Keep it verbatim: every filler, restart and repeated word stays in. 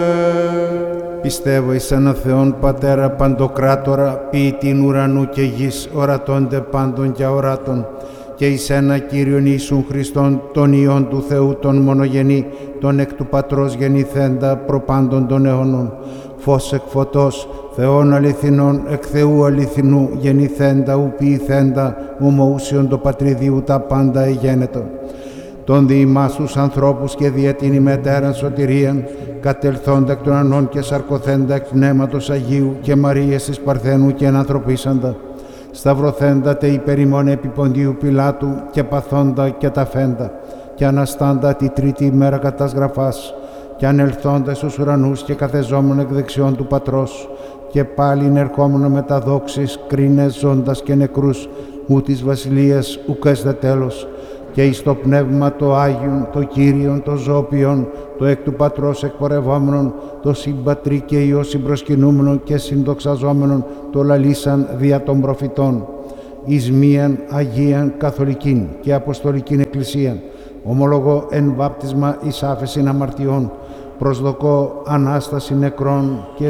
Πιστεύω εις έναν Θεόν Πατέρα Παντοκράτορα, ποιητήν ουρανού και γης, ορατώνται πάντων και αοράτων, και εις ένα Κύριον Ιησούν Χριστόν, τον Υιόν του Θεού, τον μονογενή, τον εκ του Πατρός γεννηθέντα προπάντων των αιώνων, φως εκ φωτός, Θεόν αληθινών, εκ Θεού αληθινού, γεννηθέντα, ου ποιηθέντα, ομοούσιον το Πατριδίου τα πάντα εγένετο. Τον δι' ημάς τους ανθρώπους και δια την ημετέραν σωτηρίαν, κατελθόντα εκ των ανών και σαρκωθέντα εκ Πνεύματος Αγίου και Μαρίας της Παρθένου και ενανθρωπίσαντα, σταυρωθέντα τε υπέρ ημών επί Ποντίου Πιλάτου και παθόντα και ταφέντα, και αναστάντα τη τρίτη ημέρα κατάς γραφάς, και ανελθόντα στους ουρανούς και καθεζόμουν εκ δεξιών του Πατρός, και πάλιν ερχόμενο με τα δόξης, κρίνες ζώντας και νεκρούς, ου της βασιλείας ουκ έσται τέλος, και εις το Πνεύμα το Άγιον, το Κύριον, το Ζώπιον, το εκ του Πατρός εκπορευόμενον, το συμπατρί και Υιό συμπροσκυνούμενον και συνδοξαζόμενον, το λαλήσαν δια των προφητών, εις μίαν Αγίαν Καθολικήν και Αποστολικήν Εκκλησίαν, ομολογώ εν βάπτισμα εις άφεσιν αμαρτιών, προσδοκώ Ανάσταση νεκρών και